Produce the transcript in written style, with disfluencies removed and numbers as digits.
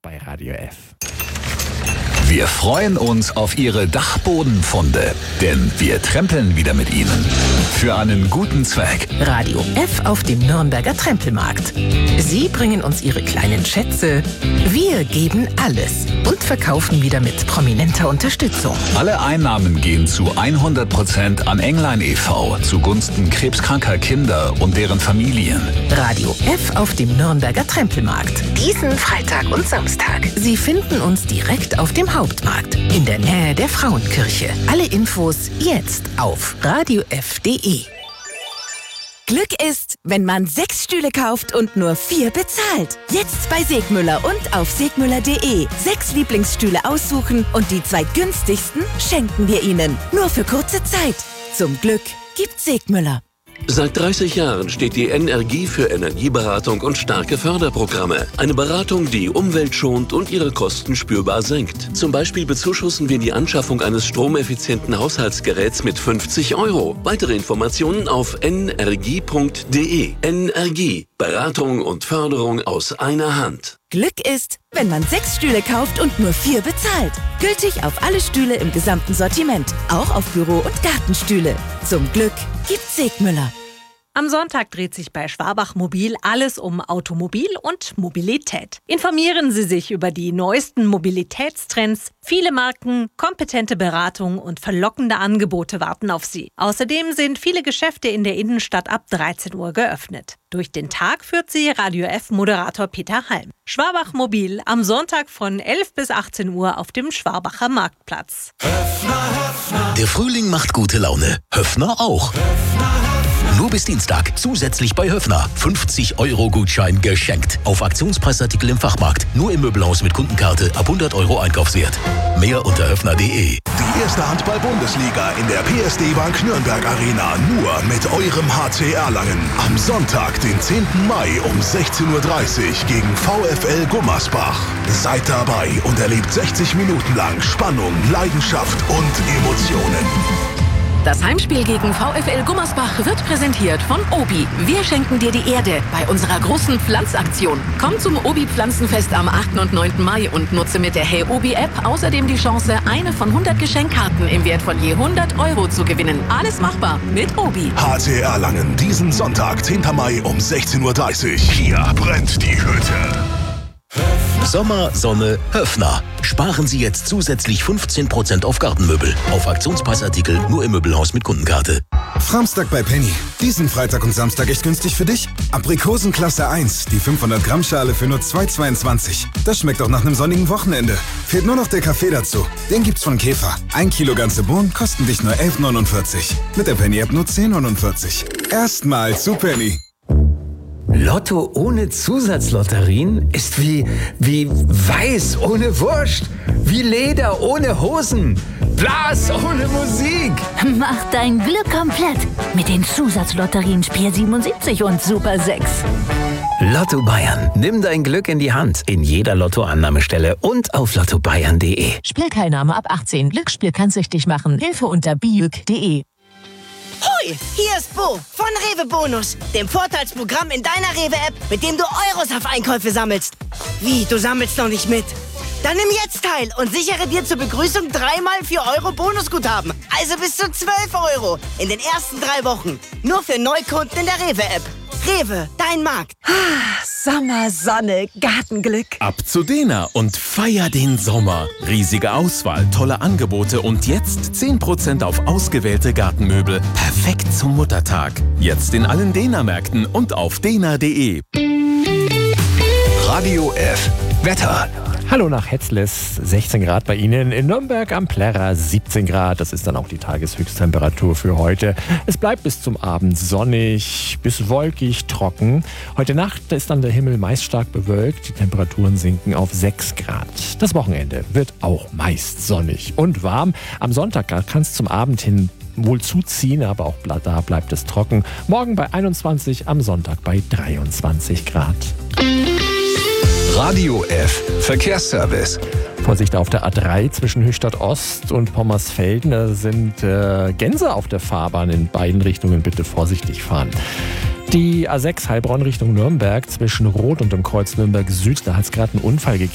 bei Radio F. Wir freuen uns auf Ihre Dachbodenfunde, denn wir trempeln wieder mit Ihnen. Für einen guten Zweck. Radio F auf dem Nürnberger Trempelmarkt. Sie bringen uns Ihre kleinen Schätze. Wir geben alles und verkaufen wieder mit prominenter Unterstützung. Alle Einnahmen gehen zu 100% an Englein e.V. zugunsten krebskranker Kinder und deren Familien. Radio F auf dem Nürnberger Trempelmarkt. Diesen Freitag und Samstag. Sie finden uns direkt auf dem Hauptmarkt in der Nähe der Frauenkirche. Alle Infos jetzt auf radiof.de. Glück ist, wenn man 6 Stühle kauft und nur 4 bezahlt. Jetzt bei Segmüller und auf segmüller.de. 6 Lieblingsstühle aussuchen und die 2 günstigsten schenken wir Ihnen. Nur für kurze Zeit. Zum Glück gibt Segmüller. Seit 30 Jahren steht die NRGie für Energieberatung und starke Förderprogramme. Eine Beratung, die Umwelt schont und ihre Kosten spürbar senkt. Zum Beispiel bezuschussen wir die Anschaffung eines stromeffizienten Haushaltsgeräts mit 50 €. Weitere Informationen auf nrgie.de. NRGie. Beratung und Förderung aus einer Hand. Glück ist, wenn man 6 Stühle kauft und nur 4 bezahlt. Gültig auf alle Stühle im gesamten Sortiment. Auch auf Büro- und Gartenstühle. Zum Glück gibt Segmüller. Am Sonntag dreht sich bei Schwabach Mobil alles um Automobil und Mobilität. Informieren Sie sich über die neuesten Mobilitätstrends. Viele Marken, kompetente Beratung und verlockende Angebote warten auf Sie. Außerdem sind viele Geschäfte in der Innenstadt ab 13 Uhr geöffnet. Durch den Tag führt Sie Radio F-Moderator Peter Halm. Schwabach Mobil am Sonntag von 11 bis 18 Uhr auf dem Schwabacher Marktplatz. Der Frühling macht gute Laune. Höffner auch. Nur bis Dienstag zusätzlich bei Höffner 50 € Gutschein geschenkt. Auf Aktionspreisartikel im Fachmarkt. Nur im Möbelhaus mit Kundenkarte ab 100 € Einkaufswert. Mehr unter höffner.de. Die erste Handball-Bundesliga in der PSD Bank Nürnberg Arena. Nur mit eurem HC Erlangen. Am Sonntag, den 10. Mai um 16:30 Uhr gegen VfL Gummersbach. Seid dabei und erlebt 60 Minuten lang Spannung, Leidenschaft und Emotionen. Das Heimspiel gegen VfL Gummersbach wird präsentiert von Obi. Wir schenken dir die Erde bei unserer großen Pflanzaktion. Komm zum Obi-Pflanzenfest am 8. und 9. Mai und nutze mit der Hey Obi-App außerdem die Chance, eine von 100 Geschenkkarten im Wert von je 100 € zu gewinnen. Alles machbar mit Obi. HC Erlangen, diesen Sonntag, 10. Mai um 16:30 Uhr. Hier brennt die Hütte. Sommer, Sonne, Höffner. Sparen Sie jetzt zusätzlich 15% auf Gartenmöbel. Auf Aktionspreisartikel nur im Möbelhaus mit Kundenkarte. Framstag bei Penny. Diesen Freitag und Samstag echt günstig für dich. Aprikosen Klasse 1, die 500 Gramm Schale für nur 2,22. Das schmeckt auch nach einem sonnigen Wochenende. Fehlt nur noch der Kaffee dazu. Den gibt's von Käfer. 1 Kilo ganze Bohnen kosten dich nur 11,49. Mit der Penny-App nur 10,49. Erstmal zu Penny. Lotto ohne Zusatzlotterien ist wie Weiß ohne Wurst, wie Leder ohne Hosen, Blas ohne Musik. Mach dein Glück komplett mit den Zusatzlotterien Spiel 77 und Super 6. Lotto Bayern. Nimm dein Glück in die Hand. In jeder Lottoannahmestelle und auf lottobayern.de. Spielteilnahme ab 18. Glücksspiel kann süchtig machen. Hilfe unter biüg.de. Hoi, hier ist Bo von Rewe Bonus, dem Vorteilsprogramm in deiner Rewe-App, mit dem du Euros auf Einkäufe sammelst. Wie, du sammelst noch nicht mit? Dann nimm jetzt teil und sichere dir zur Begrüßung 3x 4 € Bonusguthaben. Also bis zu 12 € in den ersten 3 Wochen. Nur für Neukunden in der Rewe-App. Rewe, dein Markt. Sommer, Sonne, Gartenglück. Ab zu Dena und feier den Sommer. Riesige Auswahl, tolle Angebote und jetzt 10% auf ausgewählte Gartenmöbel. Perfekt zum Muttertag. Jetzt in allen Dena-Märkten und auf dena.de. Radio F. Wetter. Hallo nach Hetzles, 16 Grad bei Ihnen. In Nürnberg am Plärrer 17 Grad. Das ist dann auch die Tageshöchsttemperatur für heute. Es bleibt bis zum Abend sonnig, bis wolkig, trocken. Heute Nacht ist dann der Himmel meist stark bewölkt. Die Temperaturen sinken auf 6 Grad. Das Wochenende wird auch meist sonnig und warm. Am Sonntag kann es zum Abend hin wohl zuziehen, aber auch da bleibt es trocken. Morgen bei 21, am Sonntag bei 23 Grad. Radio F. Verkehrsservice. Vorsicht auf der A3 zwischen Höchstadt Ost und Pommersfelden. Da sind Gänse auf der Fahrbahn in beiden Richtungen. Bitte vorsichtig fahren. Die A6 Heilbronn Richtung Nürnberg zwischen Roth und dem Kreuz Nürnberg Süd. Da hat es gerade einen Unfall gegeben.